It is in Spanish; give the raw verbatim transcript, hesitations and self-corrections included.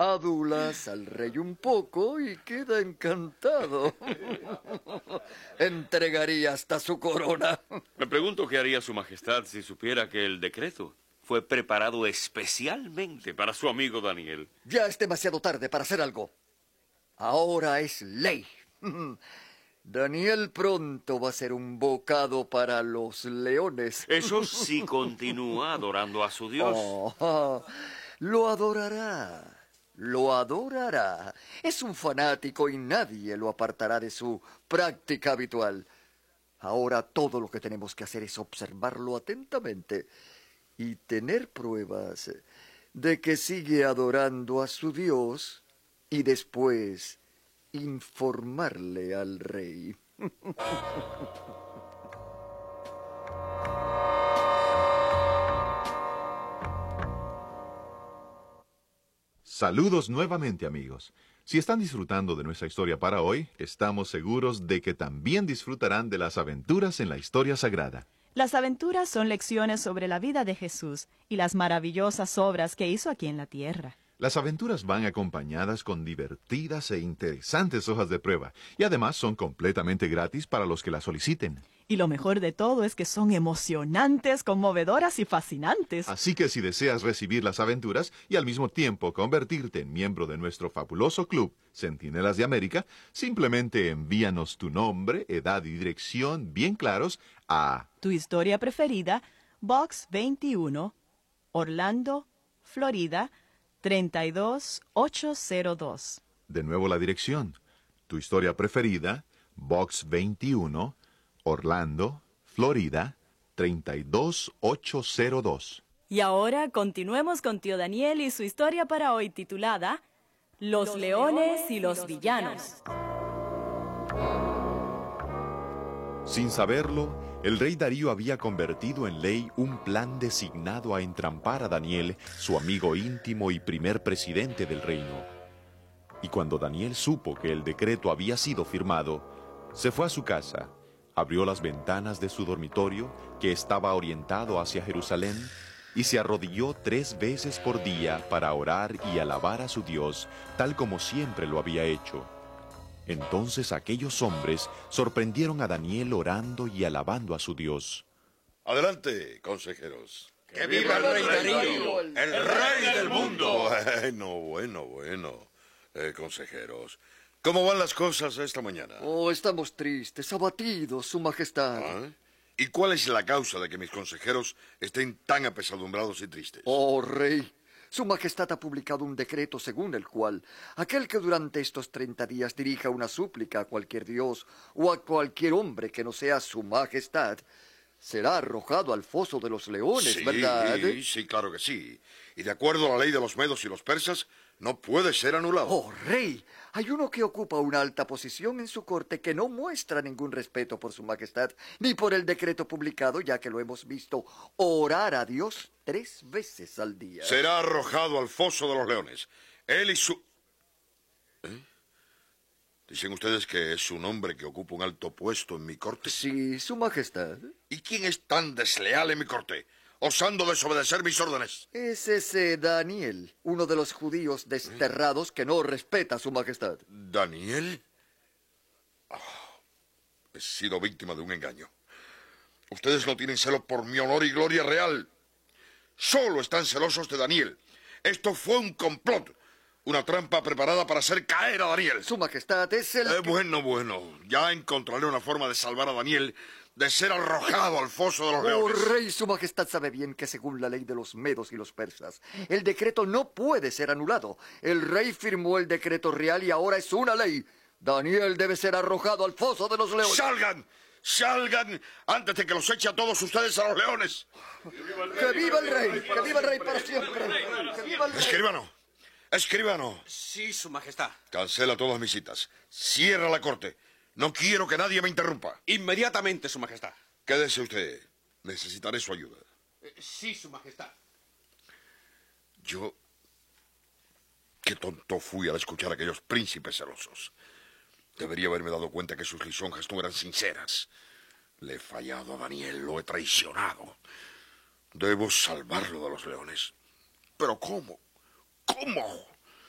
Adulas al rey un poco y queda encantado. Entregaría hasta su corona. Me pregunto qué haría su majestad si supiera que el decreto fue preparado especialmente para su amigo Daniel. Ya es demasiado tarde para hacer algo. Ahora es ley. Daniel pronto va a ser un bocado para los leones. Eso sí, continúa adorando a su Dios. Oh, lo adorará. Lo adorará. Es un fanático y nadie lo apartará de su práctica habitual. Ahora todo lo que tenemos que hacer es observarlo atentamente y tener pruebas de que sigue adorando a su Dios y después informarle al rey. Saludos nuevamente, amigos. Si están disfrutando de nuestra historia para hoy, estamos seguros de que también disfrutarán de las aventuras en la historia sagrada. Las aventuras son lecciones sobre la vida de Jesús y las maravillosas obras que hizo aquí en la tierra. Las aventuras van acompañadas con divertidas e interesantes hojas de prueba, y además son completamente gratis para los que las soliciten. Y lo mejor de todo es que son emocionantes, conmovedoras y fascinantes. Así que si deseas recibir las aventuras y al mismo tiempo convertirte en miembro de nuestro fabuloso club, Centinelas de América, simplemente envíanos tu nombre, edad y dirección bien claros a... Tu historia preferida, Box veintiuno, Orlando, Florida, treinta y dos mil ochocientos dos. De nuevo la dirección. Tu historia preferida, Box veintiuno, Orlando, Florida, treinta y dos mil ochocientos dos. Y ahora continuemos con tío Daniel y su historia para hoy titulada Los, los leones, leones y los, y los villanos. Sin saberlo, el rey Darío había convertido en ley un plan designado a entrampar a Daniel, su amigo íntimo y primer presidente del reino. Y cuando Daniel supo que el decreto había sido firmado, se fue a su casa, abrió las ventanas de su dormitorio, que estaba orientado hacia Jerusalén, y se arrodilló tres veces por día para orar y alabar a su Dios, tal como siempre lo había hecho. Entonces aquellos hombres sorprendieron a Daniel orando y alabando a su Dios. Adelante, consejeros. ¡Que viva el rey Darío, el rey del mundo! Bueno, bueno, bueno. Eh, consejeros, ¿cómo van las cosas esta mañana? Oh, estamos tristes, abatidos, su majestad. ¿Ah? ¿Y cuál es la causa de que mis consejeros estén tan apesadumbrados y tristes? Oh, rey, su majestad ha publicado un decreto según el cual aquel que durante estos treinta días dirija una súplica a cualquier dios o a cualquier hombre que no sea su majestad será arrojado al foso de los leones, sí, ¿verdad? Sí, sí, claro que sí. Y de acuerdo a la ley de los medos y los persas, no puede ser anulado. Oh, rey, hay uno que ocupa una alta posición en su corte que no muestra ningún respeto por su majestad, ni por el decreto publicado, ya que lo hemos visto orar a Dios tres veces al día. Será arrojado al foso de los leones. Él y su... ¿Eh? ¿Dicen ustedes que es un hombre que ocupa un alto puesto en mi corte? Sí, su majestad. ¿Y quién es tan desleal en mi corte, osando desobedecer mis órdenes? Es ese Daniel, uno de los judíos desterrados que no respeta a su majestad. ¿Daniel? Oh, he sido víctima de un engaño. Ustedes no tienen celo por mi honor y gloria real. Solo están celosos de Daniel. Esto fue un complot. Una trampa preparada para hacer caer a Daniel. Su majestad es el... Eh, bueno, bueno. Ya encontraré una forma de salvar a Daniel de ser arrojado al foso de los Oh, leones. rey, su majestad sabe bien que según la ley de los medos y los persas, el decreto no puede ser anulado. El rey firmó el decreto real y ahora es una ley. Daniel debe ser arrojado al foso de los leones. ¡Salgan! ¡Salgan! Antes de que los eche a todos ustedes a los leones. ¡Que viva el rey! ¡Que viva el rey para siempre! ¡Que viva el rey! Escribano. Escribano. Sí, su majestad. Cancela todas mis citas. Cierra la corte. No quiero que nadie me interrumpa. Inmediatamente, su majestad. Quédese usted. Necesitaré su ayuda. Eh, sí, su majestad. Yo... Qué tonto fui al escuchar a aquellos príncipes celosos. Debería haberme dado cuenta que sus lisonjas no eran sinceras. Le he fallado a Daniel, lo he traicionado. Debo salvarlo de los leones. ¿Pero cómo? ¿Cómo?